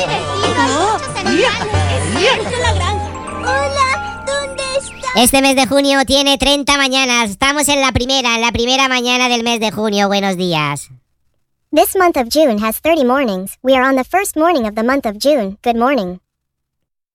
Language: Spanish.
divertidos! ¡Muchos animales! ¡Es la granja! ¡Hola! ¿Dónde estás? Este mes de junio tiene 30 mañanas. Estamos en la primera mañana del mes de junio. Buenos días. This month of June has 30 mornings. We are on the first morning of the month of June. Good morning.